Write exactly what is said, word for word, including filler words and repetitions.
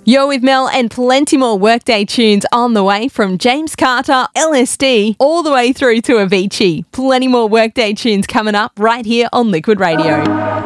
You're with Mel and plenty more Workday tunes on the way from James Carter, L S D, all the way through to Avicii. Plenty more Workday tunes coming up right here on Liquid Radio.